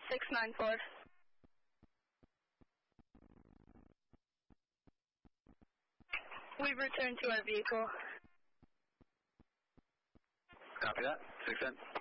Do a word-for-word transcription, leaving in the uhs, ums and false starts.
six nine four. We've returned to our vehicle. Copy that. six ten.